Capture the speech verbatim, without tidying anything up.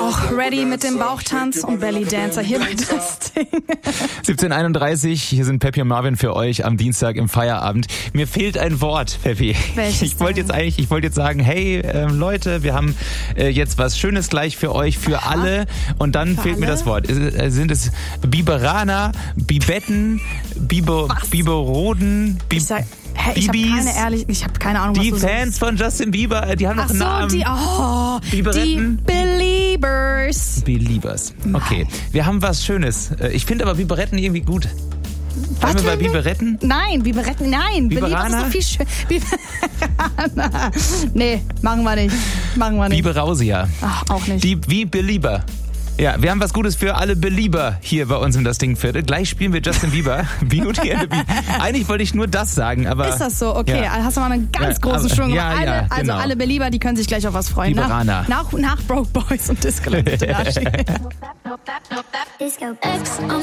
auch ready mit dem Bauchtanz und Belly Dancer hier bei das Ding. siebzehn Uhr einunddreißig, hier sind Peppi und Marvin für euch am Dienstag im Feierabend. Mir fehlt ein Wort, Peppi. Welches Ich wollte denn? jetzt eigentlich, ich wollte jetzt sagen, hey äh, Leute, wir haben äh, jetzt was Schönes gleich für euch, für Aha. alle. Und dann Für fehlt mir alle? das Wort. Ist, äh, sind es Biberaner, Bibetten, Biber, Was? Biberoden, Bi Ich sag, hä, ich habe Bibis? keine ehrlich, ich habe keine Ahnung, Die was du Fans von Justin Bieber, äh, die haben noch Ach einen so, Namen. die, oh, die Biberetten? Beliebers. Beliebers. Okay, wir haben was Schönes. Äh, Ich finde aber Biberetten irgendwie gut. Wollen wir bei denn? Biberetten? Nein, Biberetten, nein. Beliebers ist doch viel schön. Biberaner. Nee, machen wir nicht. Machen wir nicht. Biberausia. Ach, auch nicht. Die, wie Belieber. Ja, wir haben was Gutes für alle Belieber hier bei uns in das Ding-Viertel. Gleich spielen wir Justin Bieber. Beauty and the Beat. Eigentlich wollte ich nur das sagen, aber... Ist das so? Okay, Ja. also hast du mal einen ganz Ja, großen aber- Schwung. ja, alle, ja, Also genau. alle Belieber, die können sich gleich auf was freuen. Biberaner. Nach, nach, nach Broke Boys und Disco. Disco X on